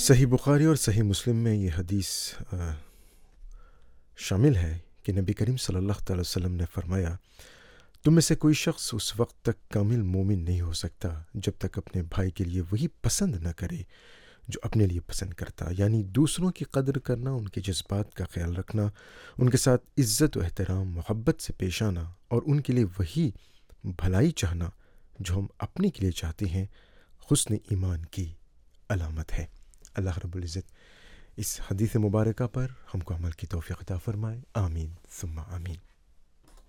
सही बुखारी और सही मुस्लिम में ये हदीस शामिल है कि नबी करीम सल्लल्लाहु अलैहि वसल्लम ने फरमाया, तुम में से कोई शख्स उस वक्त तक कामिल मोमिन नहीं हो सकता जब तक अपने भाई के लिए वही पसंद न करे जो अपने लिए पसंद करता। यानी दूसरों की कदर करना, उनके जज्बात का ख्याल रखना, उनके साथ इज़्ज़त व एहतराम मोहब्बत से पेश आना और उनके लिए वही भलाई चाहना जो हम अपने के लिए चाहते हैं, हुस्न ईमान की अलामत है। अल्लाह रब्बुल इज़्ज़त इस हदीस मुबारका पर हमको अमल की तौफ़ीक़ अता फ़रमाए। आमीन सुम्मा आमीन।